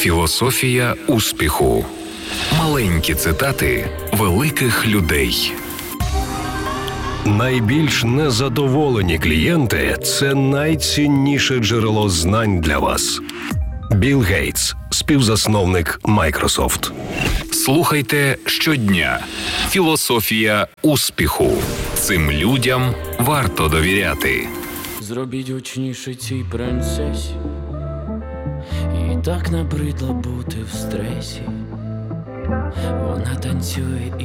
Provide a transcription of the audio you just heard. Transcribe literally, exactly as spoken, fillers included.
Філософія успіху. Маленькі цитати великих людей. Найбільш незадоволені клієнти – це найцінніше джерело знань для вас. Білл Гейтс, співзасновник Microsoft. Слухайте щодня. Філософія успіху. Цим людям варто довіряти. Зробіть гучніше цій принцесі. І так набридло бути в стресі. Вона танцює і